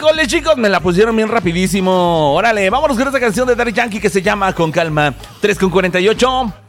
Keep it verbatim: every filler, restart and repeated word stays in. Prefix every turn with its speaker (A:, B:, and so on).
A: Híjole, chicos, me la pusieron bien rapidísimo. Órale, vámonos con esta canción de Daddy Yankee que se llama Con Calma. tres con cuarenta y ocho.